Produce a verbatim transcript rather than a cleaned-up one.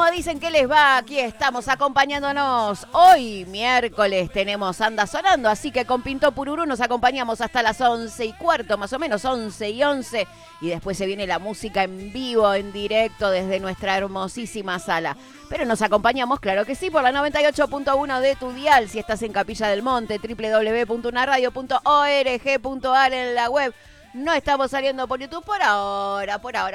¿Cómo dicen que les va? Aquí estamos acompañándonos. Hoy, miércoles, tenemos Anda Sonando, así que con Pintó Pururú nos acompañamos hasta las once y cuarto, más o menos, once y once. Y después se viene la música en vivo, en directo, desde nuestra hermosísima sala. Pero nos acompañamos, claro que sí, por la noventa y ocho punto uno de tu dial, si estás en Capilla del Monte, doble u doble u doble u punto una radio punto org punto ar en la web. No estamos saliendo por YouTube por ahora, por ahora.